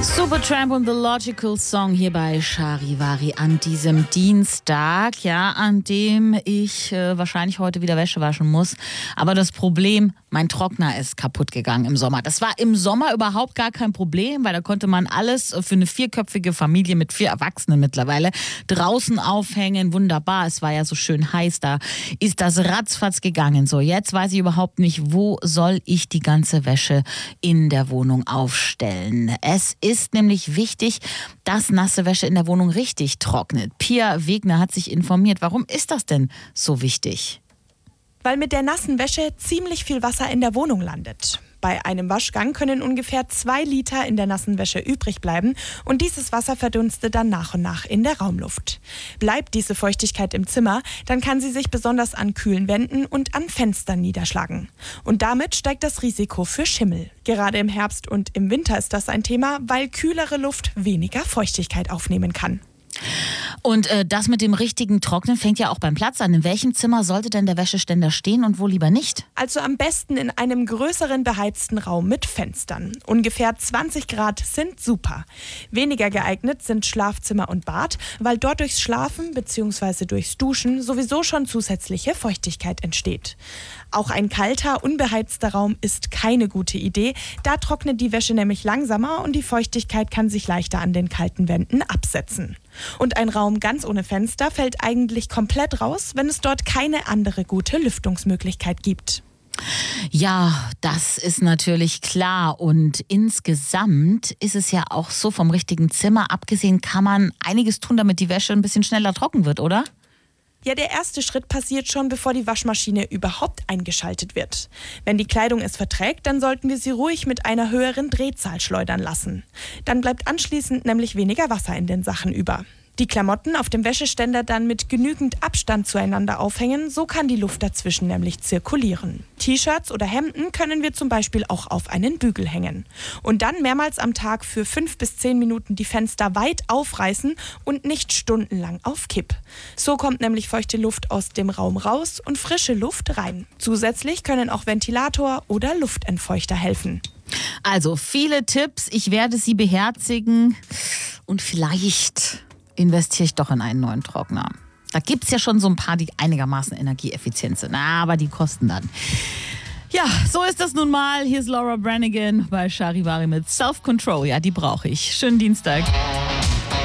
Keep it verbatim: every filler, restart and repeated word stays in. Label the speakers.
Speaker 1: Supertramp und The Logical Song hier bei Charivari an diesem Dienstag, ja, an dem ich äh, wahrscheinlich heute wieder Wäsche waschen muss. Aber das Problem, mein Trockner ist kaputt gegangen im Sommer. Das war im Sommer überhaupt gar kein Problem, weil da konnte man alles für eine vierköpfige Familie mit vier Erwachsenen mittlerweile draußen aufhängen. Wunderbar, es war ja so schön heiß, da ist das ratzfatz gegangen. So, jetzt weiß ich überhaupt nicht, wo soll ich die ganze Wäsche in der Wohnung aufstellen. Es ist nämlich wichtig, dass nasse Wäsche in der Wohnung richtig trocknet. Pia Wegner hat sich informiert. Warum ist das denn so wichtig?
Speaker 2: Weil mit der nassen Wäsche ziemlich viel Wasser in der Wohnung landet. Bei einem Waschgang können ungefähr zwei Liter in der nassen Wäsche übrig bleiben und dieses Wasser verdunstet dann nach und nach in der Raumluft. Bleibt diese Feuchtigkeit im Zimmer, dann kann sie sich besonders an kühlen Wänden und an Fenstern niederschlagen. Und damit steigt das Risiko für Schimmel. Gerade im Herbst und im Winter ist das ein Thema, weil kühlere Luft weniger Feuchtigkeit aufnehmen kann.
Speaker 1: Und äh, das mit dem richtigen Trocknen fängt ja auch beim Platz an. In welchem Zimmer sollte denn der Wäscheständer stehen und wo lieber nicht?
Speaker 2: Also am besten in einem größeren beheizten Raum mit Fenstern. Ungefähr zwanzig Grad sind super. Weniger geeignet sind Schlafzimmer und Bad, weil dort durchs Schlafen bzw. durchs Duschen sowieso schon zusätzliche Feuchtigkeit entsteht. Auch ein kalter, unbeheizter Raum ist keine gute Idee. Da trocknet die Wäsche nämlich langsamer und die Feuchtigkeit kann sich leichter an den kalten Wänden absetzen. Und ein Raum ganz ohne Fenster fällt eigentlich komplett raus, wenn es dort keine andere gute Lüftungsmöglichkeit gibt.
Speaker 1: Ja, das ist natürlich klar. Und insgesamt ist es ja auch so, vom richtigen Zimmer abgesehen kann man einiges tun, damit die Wäsche ein bisschen schneller trocken wird, oder?
Speaker 2: Ja, der erste Schritt passiert schon, bevor die Waschmaschine überhaupt eingeschaltet wird. Wenn die Kleidung es verträgt, dann sollten wir sie ruhig mit einer höheren Drehzahl schleudern lassen. Dann bleibt anschließend nämlich weniger Wasser in den Sachen über. Die Klamotten auf dem Wäscheständer dann mit genügend Abstand zueinander aufhängen, so kann die Luft dazwischen nämlich zirkulieren. T-Shirts oder Hemden können wir zum Beispiel auch auf einen Bügel hängen. Und dann mehrmals am Tag für fünf bis zehn Minuten die Fenster weit aufreißen und nicht stundenlang auf Kipp. So kommt nämlich feuchte Luft aus dem Raum raus und frische Luft rein. Zusätzlich können auch Ventilator oder Luftentfeuchter helfen.
Speaker 1: Also viele Tipps, ich werde sie beherzigen und vielleicht investiere ich doch in einen neuen Trockner. Da gibt es ja schon so ein paar, die einigermaßen energieeffizient sind, aber die kosten dann. Ja, so ist das nun mal. Hier ist Laura Branigan bei Charivari mit Self-Control. Ja, die brauche ich. Schönen Dienstag.